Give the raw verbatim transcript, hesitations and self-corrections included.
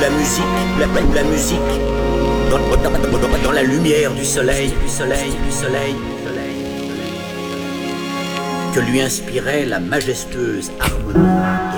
la musique, la, où la musique, dans, dans, dans, dans la lumière du soleil, du soleil, du soleil, que lui inspirait la majestueuse harmonie